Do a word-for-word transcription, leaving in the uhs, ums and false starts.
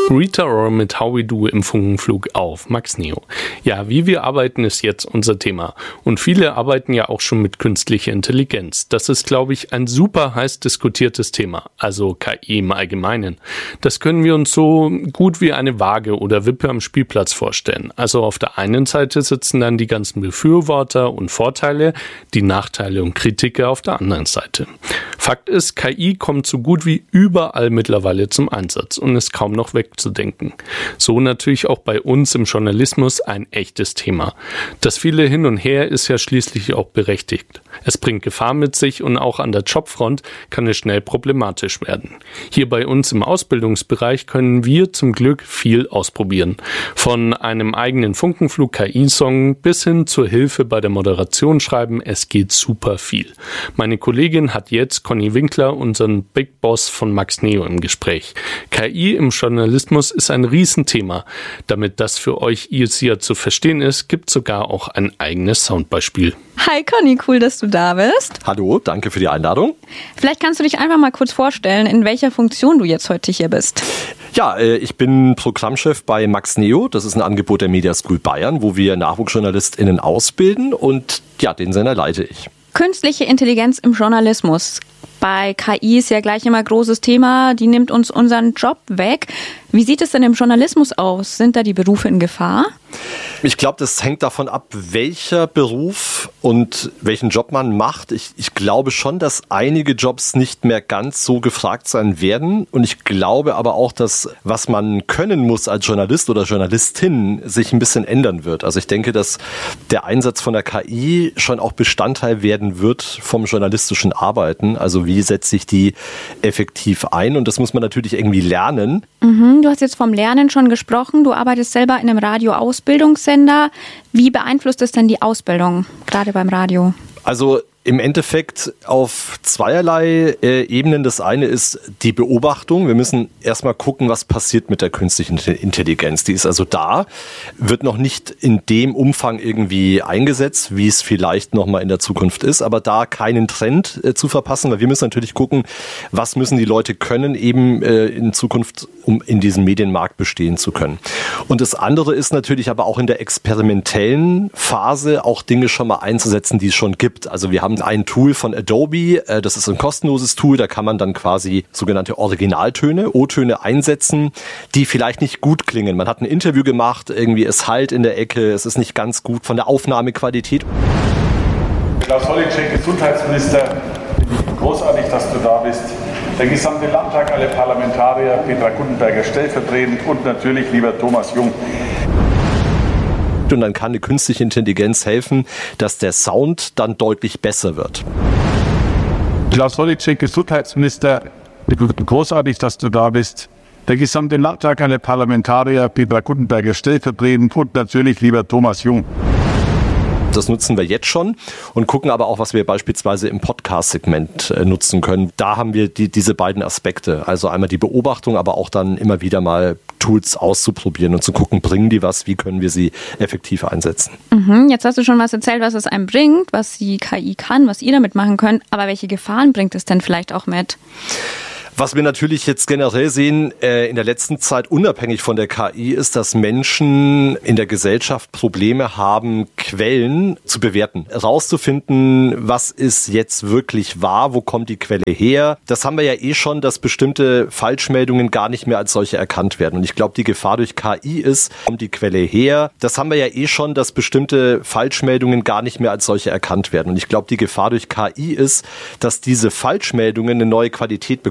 Rita Ora mit How We Do im Funkenflug auf Max Neo. Ja, wie wir arbeiten, ist jetzt unser Thema. Und viele arbeiten ja auch schon mit künstlicher Intelligenz. Das ist, glaube ich, ein super heiß diskutiertes Thema, also K I im Allgemeinen. Das können wir uns so gut wie eine Waage oder Wippe am Spielplatz vorstellen. Also auf der einen Seite sitzen dann die ganzen Befürworter und Vorteile, die Nachteile und Kritiker auf der anderen Seite. Fakt ist, K I kommt so gut wie überall mittlerweile zum Einsatz und ist kaum noch wegzudenken. So natürlich auch bei uns im Journalismus ein echtes Thema. Das viele Hin und Her ist ja schließlich auch berechtigt. Es bringt Gefahr mit sich und auch an der Jobfront kann es schnell problematisch werden. Hier bei uns im Ausbildungsbereich können wir zum Glück viel ausprobieren. Von einem eigenen Funkenflug-K I-Song bis hin zur Hilfe bei der Moderation schreiben, es geht super viel. Meine Kollegin hat jetzt Conny Winkler, unseren Big Boss von Max Neo, im Gespräch. K I im Journalismus ist ein Riesenthema. Damit das für euch easier zu verstehen ist, gibt es sogar auch ein eigenes Soundbeispiel. Hi Conny, cool, dass du da bist. Hallo, danke für die Einladung. Vielleicht kannst du dich einfach mal kurz vorstellen, in welcher Funktion du jetzt heute hier bist. Ja, ich bin Programmchef bei Max Neo. Das ist ein Angebot der Media School Bayern, wo wir NachwuchsjournalistInnen ausbilden und ja, den Sender leite ich. Künstliche Intelligenz im Journalismus. Bei K I ist ja gleich immer großes Thema, die nimmt uns unseren Job weg. Wie sieht es denn im Journalismus aus? Sind da die Berufe in Gefahr? Ich glaube, das hängt davon ab, welcher Beruf und welchen Job man macht. Ich, ich glaube schon, dass einige Jobs nicht mehr ganz so gefragt sein werden. Und ich glaube aber auch, dass was man können muss als Journalist oder Journalistin sich ein bisschen ändern wird. Also ich denke, dass der Einsatz von der K I schon auch Bestandteil werden wird vom journalistischen Arbeiten. Also wie setze ich die effektiv ein? Und das muss man natürlich irgendwie lernen. Mhm, du hast jetzt vom Lernen schon gesprochen. Du arbeitest selber in einem Radio-Ausbildungssender. Wie beeinflusst es denn die Ausbildung, gerade beim Radio? Also im Endeffekt auf zweierlei äh, Ebenen. Das eine ist die Beobachtung. Wir müssen erstmal gucken, was passiert mit der künstlichen Intelligenz. Die ist also da, wird noch nicht in dem Umfang irgendwie eingesetzt, wie es vielleicht nochmal in der Zukunft ist, aber da keinen Trend äh, zu verpassen, weil wir müssen natürlich gucken, was müssen die Leute können eben äh, in Zukunft, um in diesem Medienmarkt bestehen zu können. Und das andere ist natürlich aber auch in der experimentellen Phase auch Dinge schon mal einzusetzen, die es schon gibt. Also wir haben ein Tool von Adobe, das ist ein kostenloses Tool, da kann man dann quasi sogenannte Originaltöne, O-Töne einsetzen, die vielleicht nicht gut klingen. Man hat ein Interview gemacht, irgendwie es halt in der Ecke, es ist nicht ganz gut von der Aufnahmequalität. Klaus Holleczek, Gesundheitsminister, großartig, dass du da bist. Der gesamte Landtag, alle Parlamentarier, Petra Guttenberger stellvertretend und natürlich lieber Thomas Jung. Und dann kann eine künstliche Intelligenz helfen, dass der Sound dann deutlich besser wird. Klaus Holleczek, Gesundheitsminister, großartig, dass du da bist. Der gesamte Landtag, alle Parlamentarier, Petra Guttenberger stellvertretend und natürlich lieber Thomas Jung. Das nutzen wir jetzt schon und gucken aber auch, was wir beispielsweise im Podcast-Segment äh, nutzen können. Da haben wir die, diese beiden Aspekte. Also einmal die Beobachtung, aber auch dann immer wieder mal Tools auszuprobieren und zu gucken, bringen die was, wie können wir sie effektiv einsetzen. Mhm, jetzt hast du schon was erzählt, was es einem bringt, was die K I kann, was ihr damit machen könnt. Aber welche Gefahren bringt es denn vielleicht auch mit? Was wir natürlich jetzt generell sehen, äh, in der letzten Zeit unabhängig von der K I, ist, dass Menschen in der Gesellschaft Probleme haben, Quellen zu bewerten. Herauszufinden, was ist jetzt wirklich wahr, wo kommt die Quelle her. Das haben wir ja eh schon, dass bestimmte Falschmeldungen gar nicht mehr als solche erkannt werden. Und ich glaube, die Gefahr durch K I ist, kommt die Quelle her. Das haben wir ja eh schon, dass bestimmte Falschmeldungen gar nicht mehr als solche erkannt werden. Und ich glaube, die Gefahr durch K I ist, dass diese Falschmeldungen eine neue Qualität bekommen.